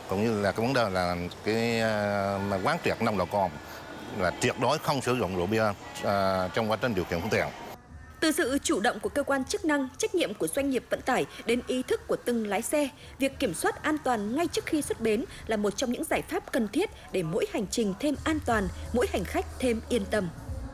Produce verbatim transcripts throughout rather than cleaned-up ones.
cũng như là cái vấn đề là cái uh, quán triệt nồng độ cồn, là tuyệt đối không sử dụng rượu bia uh, trong quá trình điều khiển phương tiện. Từ sự chủ động của cơ quan chức năng, trách nhiệm của doanh nghiệp vận tải đến ý thức của từng lái xe, việc kiểm soát an toàn ngay trước khi xuất bến là một trong những giải pháp cần thiết để mỗi hành trình thêm an toàn, mỗi hành khách thêm yên tâm.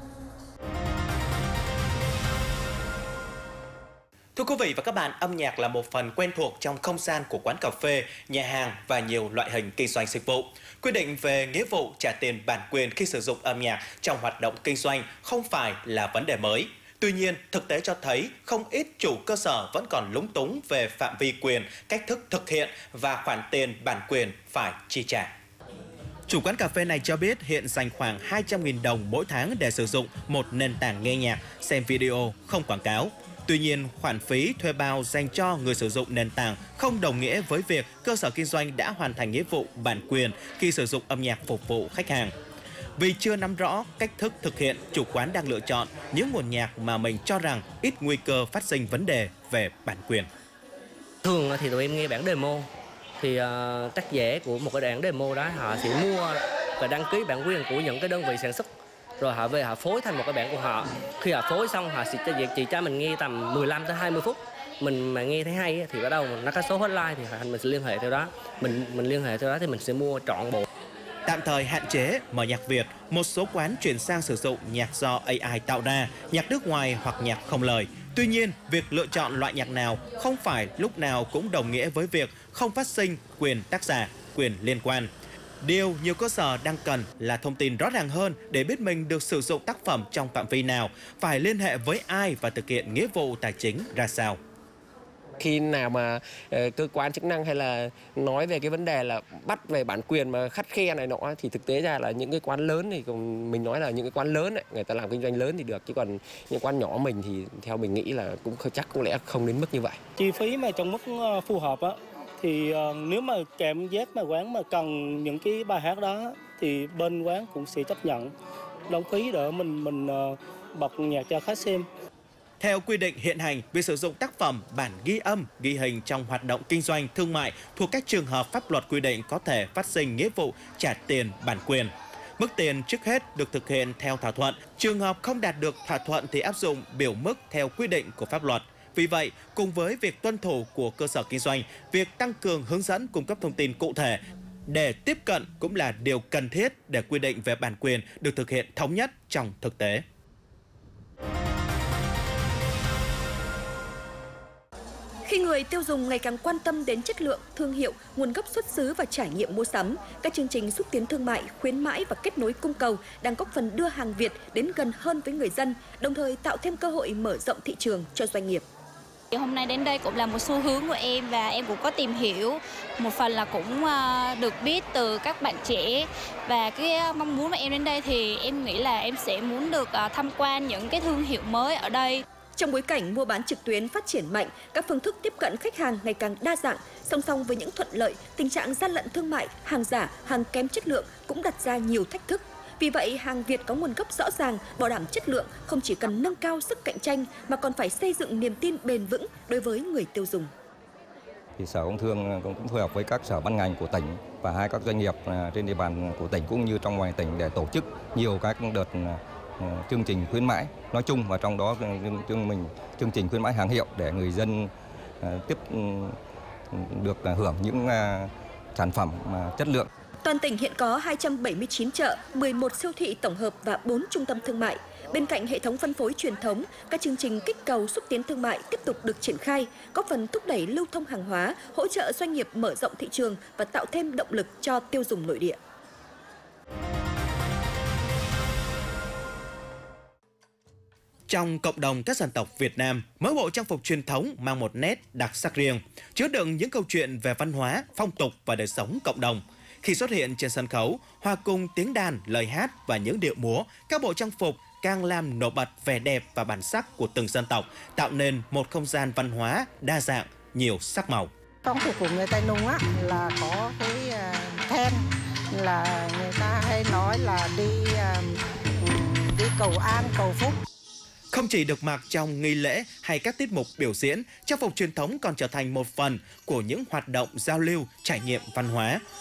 Thưa quý vị và các bạn, âm nhạc là một phần quen thuộc trong không gian của quán cà phê, nhà hàng và nhiều loại hình kinh doanh dịch vụ. Quy định về nghĩa vụ trả tiền bản quyền khi sử dụng âm nhạc trong hoạt động kinh doanh không phải là vấn đề mới. Tuy nhiên, thực tế cho thấy không ít chủ cơ sở vẫn còn lúng túng về phạm vi quyền, cách thức thực hiện và khoản tiền bản quyền phải chi trả. Chủ quán cà phê này cho biết hiện dành khoảng hai trăm nghìn đồng mỗi tháng để sử dụng một nền tảng nghe nhạc, xem video, không quảng cáo. Tuy nhiên, khoản phí thuê bao dành cho người sử dụng nền tảng không đồng nghĩa với việc cơ sở kinh doanh đã hoàn thành nghĩa vụ bản quyền khi sử dụng âm nhạc phục vụ khách hàng. Vì chưa nắm rõ cách thức thực hiện, chủ quán đang lựa chọn những nguồn nhạc mà mình cho rằng ít nguy cơ phát sinh vấn đề về bản quyền. Thường thì tụi em nghe bản demo, thì uh, tác giả của một cái bản demo đó họ sẽ mua và đăng ký bản quyền của những cái đơn vị sản xuất, rồi họ về họ phối thành một cái bản của họ. Khi họ phối xong họ sẽ chỉ, chỉ cho mình nghe tầm mười lăm tới hai mươi phút. Mình mà nghe thấy hay thì bắt đầu nó có số hotline thì mình sẽ liên hệ theo đó. Mình mình liên hệ theo đó thì mình sẽ mua trọn bộ. Tạm thời hạn chế mở nhạc Việt, một số quán chuyển sang sử dụng nhạc do a i tạo ra, nhạc nước ngoài hoặc nhạc không lời. Tuy nhiên, việc lựa chọn loại nhạc nào không phải lúc nào cũng đồng nghĩa với việc không phát sinh quyền tác giả, quyền liên quan. Điều nhiều cơ sở đang cần là thông tin rõ ràng hơn để biết mình được sử dụng tác phẩm trong phạm vi nào, phải liên hệ với ai và thực hiện nghĩa vụ tài chính ra sao. Khi nào mà uh, cơ quan chức năng hay là nói về cái vấn đề là bắt về bản quyền mà khắt khe này nọ thì thực tế ra là những cái quán lớn thì mình nói là những cái quán lớn ấy, người ta làm kinh doanh lớn thì được, chứ còn những quán nhỏ mình thì theo mình nghĩ là cũng chắc có lẽ không đến mức như vậy. Chi phí mà trong mức phù hợp á thì uh, nếu mà cảm giác mà quán mà cần những cái bài hát đó thì bên quán cũng sẽ chấp nhận đóng phí để mình mình uh, bật nhạc cho khách xem. Theo quy định hiện hành, việc sử dụng tác phẩm, bản ghi âm, ghi hình trong hoạt động kinh doanh, thương mại thuộc các trường hợp pháp luật quy định có thể phát sinh nghĩa vụ trả tiền bản quyền. Mức tiền trước hết được thực hiện theo thỏa thuận. Trường hợp không đạt được thỏa thuận thì áp dụng biểu mức theo quy định của pháp luật. Vì vậy, cùng với việc tuân thủ của cơ sở kinh doanh, việc tăng cường hướng dẫn cung cấp thông tin cụ thể để tiếp cận cũng là điều cần thiết để quy định về bản quyền được thực hiện thống nhất trong thực tế. Khi người tiêu dùng ngày càng quan tâm đến chất lượng, thương hiệu, nguồn gốc xuất xứ và trải nghiệm mua sắm, các chương trình xúc tiến thương mại, khuyến mãi và kết nối cung cầu đang góp phần đưa hàng Việt đến gần hơn với người dân, đồng thời tạo thêm cơ hội mở rộng thị trường cho doanh nghiệp. Hôm nay đến đây cũng là một xu hướng của em và em cũng có tìm hiểu, một phần là cũng được biết từ các bạn trẻ, và cái mong muốn của em đến đây thì em nghĩ là em sẽ muốn được tham quan những cái thương hiệu mới ở đây. Trong bối cảnh mua bán trực tuyến phát triển mạnh, các phương thức tiếp cận khách hàng ngày càng đa dạng, song song với những thuận lợi, tình trạng gian lận thương mại, hàng giả, hàng kém chất lượng cũng đặt ra nhiều thách thức. Vì vậy, hàng Việt có nguồn gốc rõ ràng, bảo đảm chất lượng không chỉ cần nâng cao sức cạnh tranh mà còn phải xây dựng niềm tin bền vững đối với người tiêu dùng. Thì Sở Công Thương cũng phối hợp với các sở ban ngành của tỉnh và hai các doanh nghiệp trên địa bàn của tỉnh cũng như trong ngoài tỉnh để tổ chức nhiều các đợt chương trình khuyến mãi nói chung, và trong đó chương mình chương trình khuyến mãi hàng hiệu để người dân tiếp được hưởng những sản phẩm chất lượng. Toàn tỉnh hiện có hai trăm bảy mươi chín chợ, mười một siêu thị tổng hợp và bốn trung tâm thương mại. Bên cạnh hệ thống phân phối truyền thống, các chương trình kích cầu xúc tiến thương mại tiếp tục được triển khai, góp phần thúc đẩy lưu thông hàng hóa, hỗ trợ doanh nghiệp mở rộng thị trường và tạo thêm động lực cho tiêu dùng nội địa. Trong cộng đồng các dân tộc Việt Nam, mỗi bộ trang phục truyền thống mang một nét đặc sắc riêng, chứa đựng những câu chuyện về văn hóa, phong tục và đời sống cộng đồng. Khi xuất hiện trên sân khấu, hòa cùng tiếng đàn, lời hát và những điệu múa, các bộ trang phục càng làm nổi bật vẻ đẹp và bản sắc của từng dân tộc, tạo nên một không gian văn hóa đa dạng, nhiều sắc màu. Phong tục của người Tây Nung á là có cái then, là người ta hay nói là đi đi cầu an, cầu phúc. Không chỉ được mặc trong nghi lễ hay các tiết mục biểu diễn, trang phục truyền thống còn trở thành một phần của những hoạt động giao lưu, trải nghiệm văn hóa,